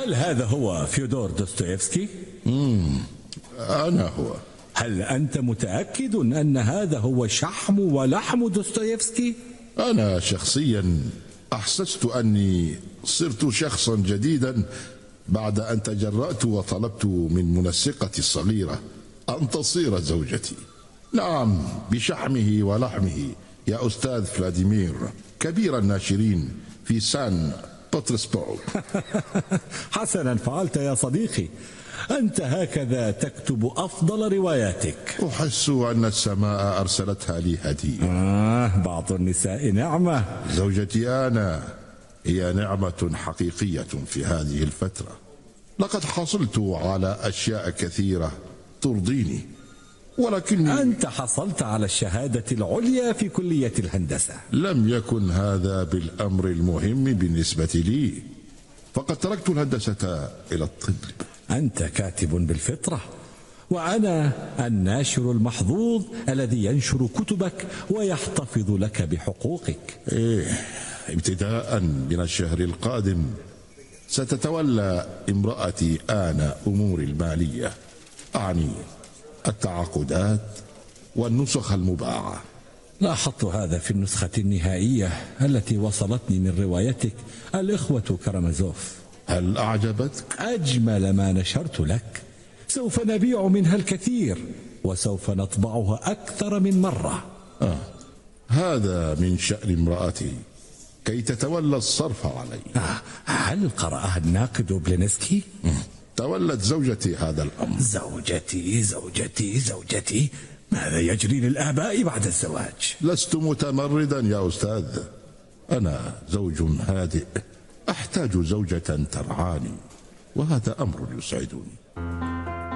هل هذا هو فيودور دوستويفسكي؟ أنا هو. هل أنت متأكد أن هذا هو شحم ولحم دوستويفسكي؟ أنا شخصيا أحسست أني صرت شخصا جديدا بعد أن تجرأت وطلبت من منسقتي الصغيرة أن تصير زوجتي. نعم، بشحمه ولحمه يا أستاذ فلاديمير، كبير الناشرين في سان بطرسبورغ. حسنا فعلت يا صديقي، أنت هكذا تكتب أفضل رواياتك. أحس أن السماء أرسلتها لي هدية. بعض النساء نعمة. زوجتي أنا هي نعمة حقيقية في هذه الفترة. لقد حصلت على أشياء كثيرة ترضيني، ولكني أنت حصلت على الشهادة العليا في كلية الهندسة. لم يكن هذا بالأمر المهم بالنسبة لي، فقد تركت الهندسة إلى الطب. أنت كاتب بالفطرة، وأنا الناشر المحظوظ الذي ينشر كتبك ويحتفظ لك بحقوقك. ابتداء من الشهر القادم ستتولى امرأتي آنا أمور المالية، أعني التعاقدات والنسخ المباعة. لاحظت هذا في النسخة النهائية التي وصلتني من روايتك الإخوة كرامازوف. هل أعجبتك؟ أجمل ما نشرت لك. سوف نبيع منها الكثير، وسوف نطبعها أكثر من مرة. هذا من شأن امرأتي كي تتولى الصرف علي. هل قرأها الناقد بلينسكي؟ تولت زوجتي هذا الأمر. زوجتي زوجتي زوجتي، ماذا يجري للآباء بعد الزواج؟ لست متمردا يا أستاذ، أنا زوج هادئ، أحتاج زوجة ترعاني، وهذا أمر يسعدني.